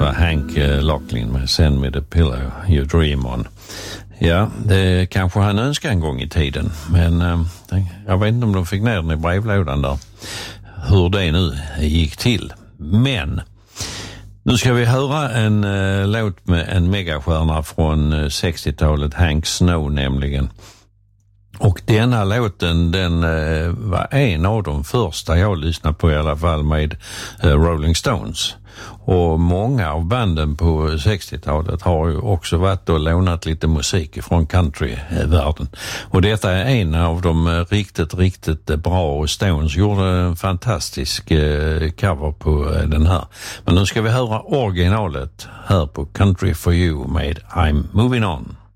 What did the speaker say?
var Hank Locklin med Send Me The Pillow You Dream On. Ja, det kanske han önskade en gång i tiden, men jag vet inte om de fick ner den i brevlådan där, hur det nu gick till. Men nu ska vi höra en låt med en megastjärna från 60-talet, Hank Snow nämligen. Och denna låten, den var en av de första jag lyssnade på i alla fall med Rolling Stones. Och många av banden på 60-talet har ju också varit och lånat lite musik från countryvärlden. Och detta är en av de riktigt bra, och Stones gjorde en fantastisk cover på den här. Men nu ska vi höra originalet här på Country for You med I'm Moving On.